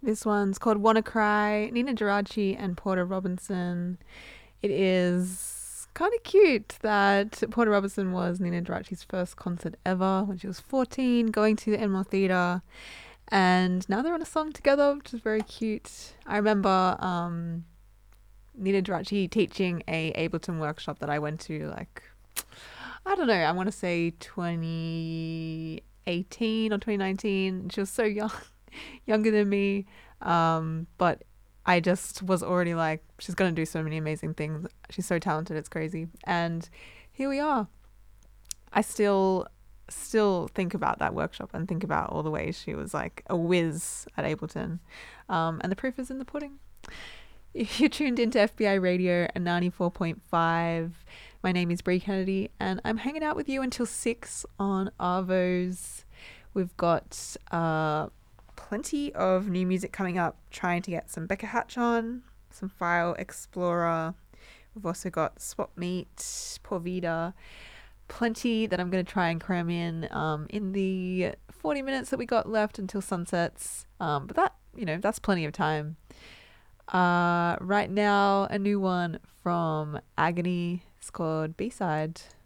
This one's called Wanna Cry, Nina Geraci and Porter Robinson. It is kind of cute that Porter Robinson was Nina Geraci's first concert ever when she was 14, going to the Enmore Theatre. And now they're on a song together, which is very cute. I remember Nina Geraci teaching a Ableton workshop that I went to, like, I don't know, I want to say 2018 or 2019. She was so young, younger than me. But I just was already like, she's going to do so many amazing things. She's so talented, it's crazy. And here we are. I still think about that workshop and think about all the ways she was like a whiz at Ableton. And the proof is in the pudding. You're tuned into FBI Radio at 94.5. My name is Brie Kennedy, and I'm hanging out with you until 6 on Arvos. We've got plenty of new music coming up, trying to get some Becca Hatch on, some File Explorer. We've also got Swap Meet, Poor Vida. Plenty that I'm going to try and cram in the 40 minutes that we got left until sunsets. But that, that's plenty of time. Right now, a new one from Agony. It's called B-Side.